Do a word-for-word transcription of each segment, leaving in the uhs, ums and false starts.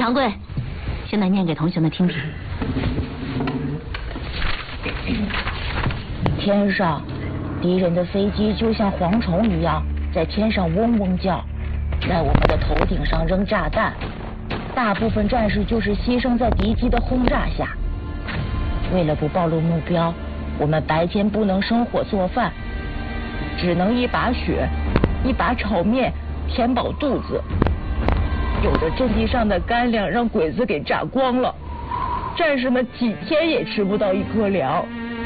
长贵，现在念给同学们听听。 天上，敌人的飞机就像蝗虫一样在天上嗡嗡叫，在我们的头顶上扔炸弹。大部分战士就是牺牲在敌机的轰炸下。为了不暴露目标，我们白天不能生火做饭，只能一把雪，一把炒面填饱肚子。有的阵地上的干粮让鬼子给炸光了，战士们几天也吃不到一颗粮。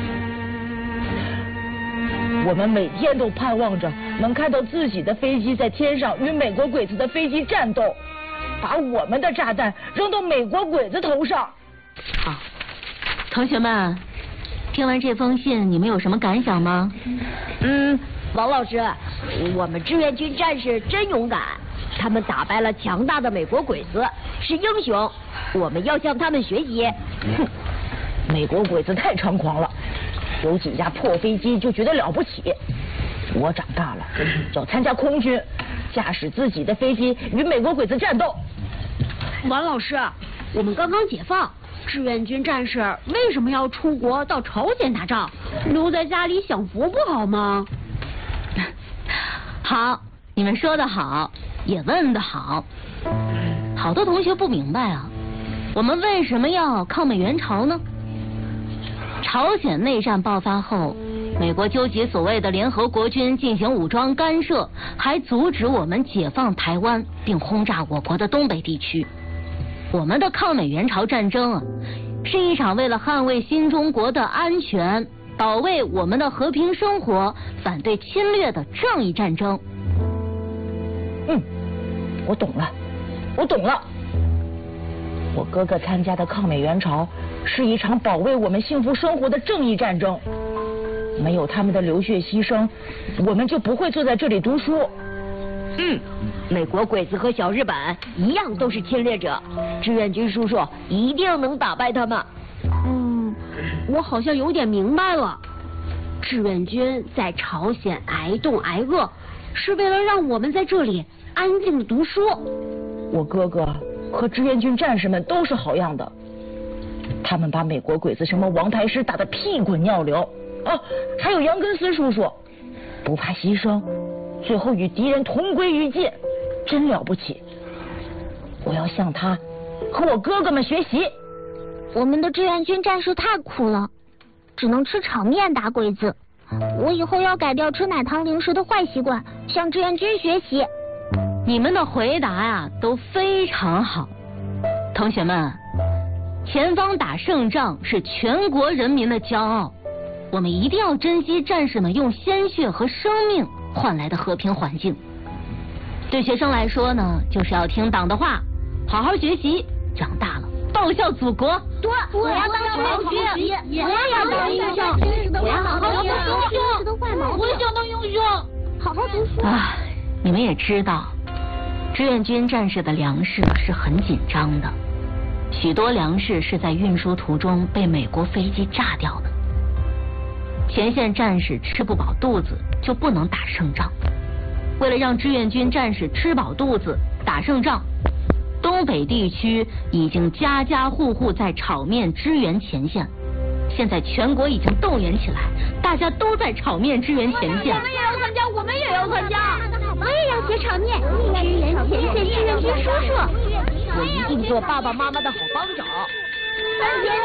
我们每天都盼望着能看到自己的飞机在天上与美国鬼子的飞机战斗，把我们的炸弹扔到美国鬼子头上。 好，同学们，听完这封信，你们有什么感想吗？ 嗯，王老师，我们志愿军战士真勇敢，他们打败了强大的美国鬼子，是英雄，我们要向他们学习。 哼，美国鬼子太猖狂了，有几架破飞机就觉得了不起。我长大了，要参加空军，驾驶自己的飞机与美国鬼子战斗。 王老师，我们刚刚解放，志愿军战士为什么要出国到朝鲜打仗？留在家里享福不好吗？ 好，你们说得好，也问得好。好多同学不明白啊，我们为什么要抗美援朝呢？朝鲜内战爆发后，美国纠集所谓的联合国军进行武装干涉，还阻止我们解放台湾，并轰炸我国的东北地区。我们的抗美援朝战争啊，是一场为了捍卫新中国的安全，保卫我们的和平生活，反对侵略的正义战争。 嗯，我懂了，我懂了。我哥哥参加的抗美援朝是一场保卫我们幸福生活的正义战争。没有他们的流血牺牲，我们就不会坐在这里读书。 嗯，美国鬼子和小日本一样都是侵略者，志愿军叔叔一定能打败他们。 嗯，我好像有点明白了。志愿军在朝鲜挨冻挨饿，是为了让我们在这里安静的读书。 我哥哥和志愿军战士们都是好样的，他们把美国鬼子什么王牌师打得屁滚尿流。哦，还有杨根思叔叔，不怕牺牲，最后与敌人同归于尽，真了不起。我要向他和我哥哥们学习。 我们的志愿军战士太苦了，只能吃炒面打鬼子。我以后要改掉吃奶糖零食的坏习惯，向志愿军学习。 你们的回答呀，都非常好。同学们，前方打胜仗是全国人民的骄傲，我们一定要珍惜战士们用鲜血和生命换来的和平环境。对学生来说呢，就是要听党的话，好好学习，长大了报效祖国。 对，我要当英雄，我也要当英雄，我要好好读书，我也想当英雄，好好读书。 唉，你们也知道，志愿军战士的粮食是很紧张的，许多粮食是在运输途中被美国飞机炸掉的。前线战士吃不饱肚子，就不能打胜仗。为了让志愿军战士吃饱肚子打胜仗，东北地区已经家家户户在炒面支援前线。现在全国已经动员起来，大家都在炒面支援前线。 我们也要参加，我们也要参加。 我也要学炒面，支援前线志愿军叔叔。 我一定做爸爸妈妈的好帮手。 三天